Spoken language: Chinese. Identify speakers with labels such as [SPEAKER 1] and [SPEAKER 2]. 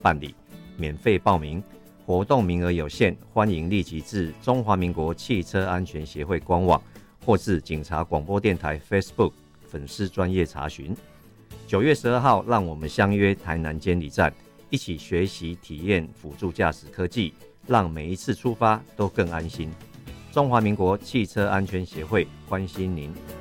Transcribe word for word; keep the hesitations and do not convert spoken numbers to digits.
[SPEAKER 1] 办理，免费报名，活动名额有限，欢迎立即至中华民国汽车安全协会官网或至警察广播电台 Facebook 粉丝专页查询。九月十二号，让我们相约台南监理站，一起学习体验辅助驾驶科技，让每一次出发都更安心。中华民国汽车安全协会关心您。